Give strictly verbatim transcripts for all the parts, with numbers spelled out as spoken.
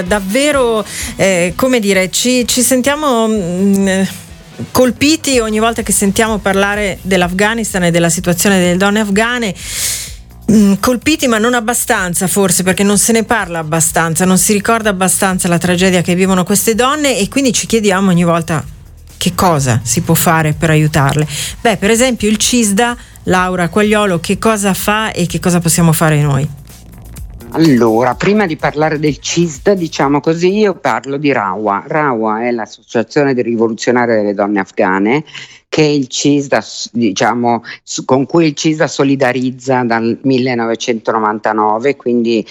Davvero, eh, come dire, ci, ci sentiamo mh, colpiti ogni volta che sentiamo parlare dell'Afghanistan e della situazione delle donne afghane. Mh, colpiti, ma non abbastanza, forse, perché non se ne parla abbastanza, non si ricorda abbastanza la tragedia che vivono queste donne, e quindi ci chiediamo ogni volta che cosa si può fare per aiutarle. Beh, per esempio il CISDA, Laura Quagliolo, che cosa fa e che cosa possiamo fare noi? Allora, prima di parlare del CISD, diciamo così, io parlo di RAWA. RAWA è l'Associazione dei Rivoluzionari delle Donne Afghane, che il CISDA, diciamo, con cui il CISDA solidarizza dal millenovecentonovantanove, quindi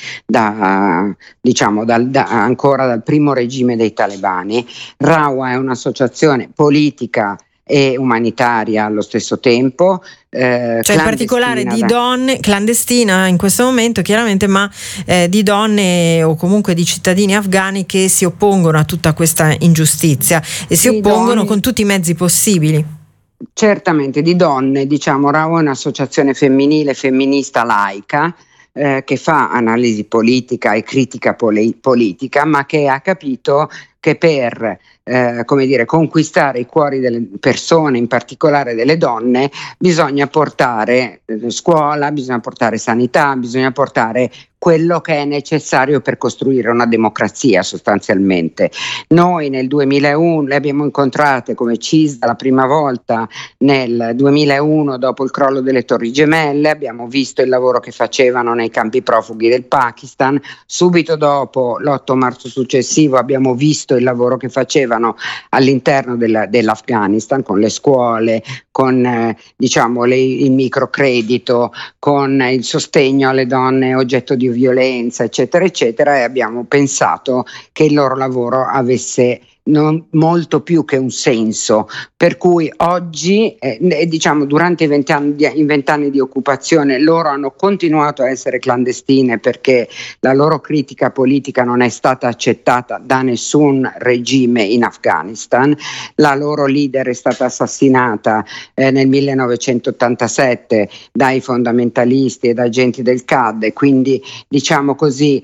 da, diciamo, dal, da, ancora dal primo regime dei talebani. RAWA è un'associazione politica e umanitaria allo stesso tempo, eh, cioè in particolare di donne, clandestina in questo momento chiaramente, ma eh, di donne o comunque di cittadini afghani che si oppongono a tutta questa ingiustizia e si di oppongono donne, con tutti i mezzi possibili. Certamente, di donne, diciamo, RAWA è un'associazione femminile, femminista laica, eh, che fa analisi politica e critica poli- politica, ma che ha capito che per eh, come dire, conquistare i cuori delle persone, in particolare delle donne, bisogna portare eh, scuola, bisogna portare sanità, bisogna portare quello che è necessario per costruire una democrazia sostanzialmente. Noi nel duemilauno le abbiamo incontrate come CISDA la prima volta nel duemilauno dopo il crollo delle Torri Gemelle, abbiamo visto il lavoro che facevano nei campi profughi del Pakistan, subito dopo l'otto marzo successivo abbiamo visto il lavoro che facevano all'interno della, dell'Afghanistan con le scuole, con eh, diciamo le, il microcredito, con il sostegno alle donne oggetto di violenza, eccetera eccetera, e abbiamo pensato che il loro lavoro avesse non molto più che un senso, per cui oggi eh, diciamo durante i vent'anni di, i vent'anni di occupazione loro hanno continuato a essere clandestine perché la loro critica politica non è stata accettata da nessun regime in Afghanistan. La loro leader è stata assassinata eh, nel millenovecentottantasette dai fondamentalisti e da agenti del C A D, e quindi diciamo così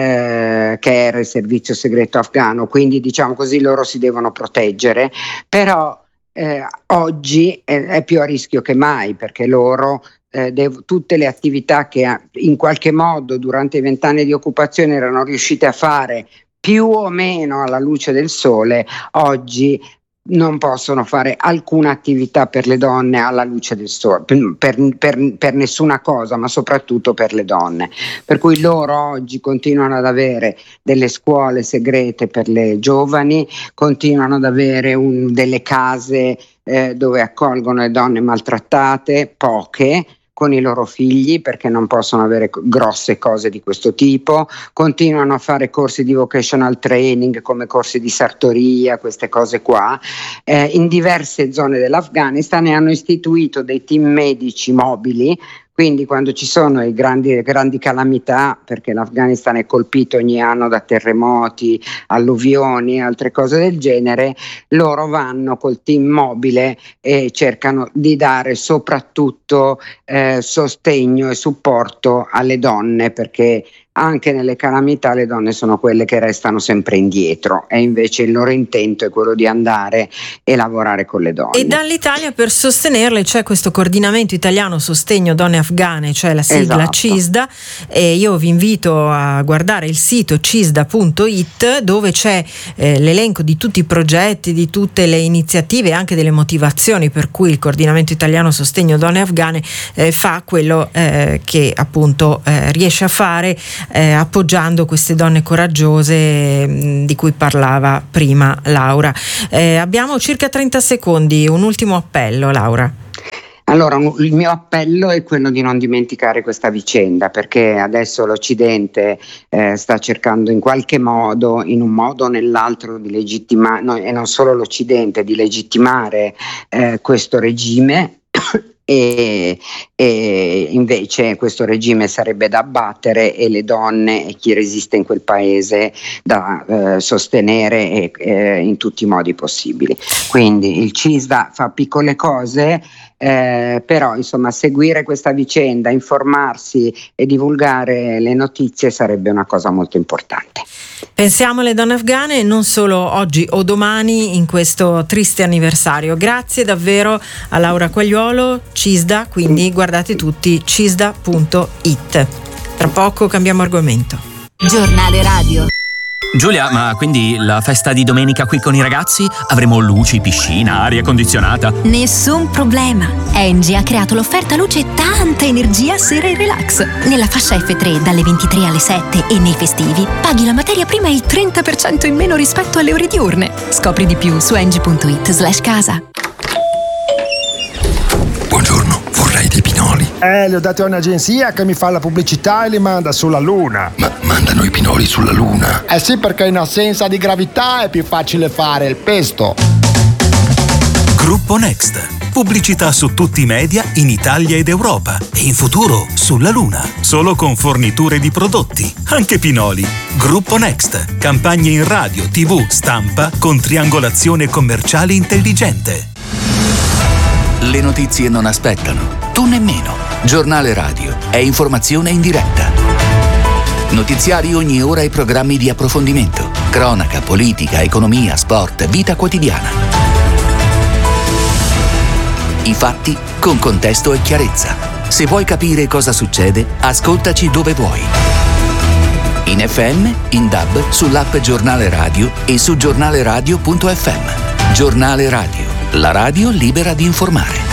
eh, che era il servizio segreto afghano, quindi diciamo così loro si devono proteggere, però eh, oggi è, è più a rischio che mai, perché loro eh, dev- tutte le attività che in qualche modo durante i vent'anni di occupazione erano riuscite a fare più o meno alla luce del sole, oggi non possono fare alcuna attività per le donne alla luce del sole, per, per, per nessuna cosa, ma soprattutto per le donne. Per cui loro oggi continuano ad avere delle scuole segrete per le giovani, continuano ad avere un, delle case eh, dove accolgono le donne maltrattate, poche, con i loro figli perché non possono avere grosse cose di questo tipo, continuano a fare corsi di vocational training come corsi di sartoria, queste cose qua, eh, in diverse zone dell'Afghanistan, e hanno istituito dei team medici mobili. Quindi quando ci sono i grandi, grandi calamità, perché l'Afghanistan è colpito ogni anno da terremoti, alluvioni e altre cose del genere, loro vanno col team mobile e cercano di dare soprattutto eh, sostegno e supporto alle donne, perché anche nelle calamità le donne sono quelle che restano sempre indietro, e invece il loro intento è quello di andare e lavorare con le donne. E dall'Italia per sostenerle c'è questo coordinamento italiano sostegno donne afghane, cioè la sigla Esatto. CISDA, e io vi invito a guardare il sito cisda punto it, dove c'è eh, l'elenco di tutti i progetti, di tutte le iniziative e anche delle motivazioni per cui il coordinamento italiano sostegno donne afghane eh, fa quello eh, che appunto eh, riesce a fare, Eh, appoggiando queste donne coraggiose mh, di cui parlava prima Laura. Eh, abbiamo circa trenta secondi, un ultimo appello, Laura. Allora, il mio appello è quello di non dimenticare questa vicenda, perché adesso l'Occidente eh, sta cercando in qualche modo, in un modo o nell'altro, di legittimare, no, e non solo l'Occidente, di legittimare eh, questo regime e, e invece questo regime sarebbe da abbattere e le donne e chi resiste in quel paese da eh, sostenere e, eh, in tutti i modi possibili. Quindi il CISDA fa piccole cose, eh, però insomma seguire questa vicenda, informarsi e divulgare le notizie sarebbe una cosa molto importante. Pensiamo alle donne afghane non solo oggi o domani in questo triste anniversario. Grazie davvero a Laura Quagliuolo, CISDA, quindi guardate tutti cisda punto it. Tra poco cambiamo argomento. Giornale radio. Giulia, ma quindi la festa di domenica qui con i ragazzi? Avremo luci, piscina, aria condizionata? Nessun problema. Engie ha creato l'offerta luce tanta energia sera e relax. Nella fascia F tre dalle ventitré alle sette e nei festivi paghi la materia prima il trenta per cento in meno rispetto alle ore diurne. Scopri di più su engie punto it slash casa. Buongiorno, vorrei dei pinoli. Eh, li ho dati a un'agenzia che mi fa la pubblicità e li manda sulla Luna. Ma mandano i pinoli sulla Luna? Eh sì, perché in assenza di gravità è più facile fare il pesto. Gruppo Next. Pubblicità su tutti i media in Italia ed Europa e in futuro sulla Luna. Solo con forniture di prodotti, anche pinoli. Gruppo Next. Campagne in radio, tivù, stampa con triangolazione commerciale intelligente. Le notizie non aspettano, tu nemmeno. Giornale radio è informazione in diretta. Notiziari ogni ora e programmi di approfondimento. Cronaca, politica, economia, sport, vita quotidiana. I fatti con contesto e chiarezza. Se vuoi capire cosa succede, ascoltaci dove vuoi. In F M, in D A B, sull'app Giornale Radio e su giornaleradio punto effe emme. Giornale Radio, la radio libera di informare.